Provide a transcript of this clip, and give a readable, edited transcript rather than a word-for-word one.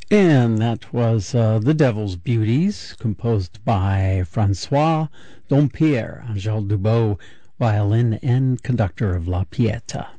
And that was The Devil's Beauties, composed by Francois Dompierre, Angèle Dubot, violin and conductor of La Pieta.